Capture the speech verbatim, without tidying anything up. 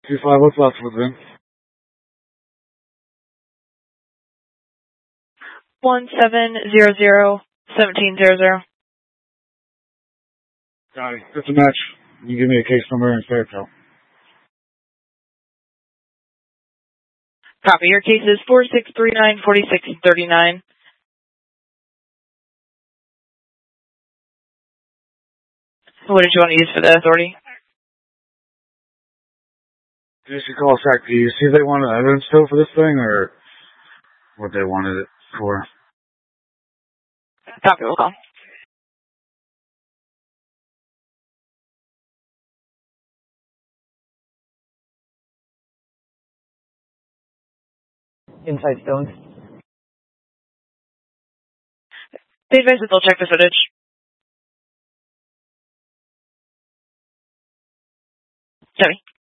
two five, what's left with him? One seven zero zero seventeen zero zero. Got it. It's a match. You give me a case number and Fairfield. Copy. Your case is four six three nine four six three nine. What did you want to use for the authority? You should call SAC. Do you see if they wanted evidence still for this thing, or what they wanted it for? Copy. We'll call. Inside Stones. They advise that they'll check the footage. Sorry.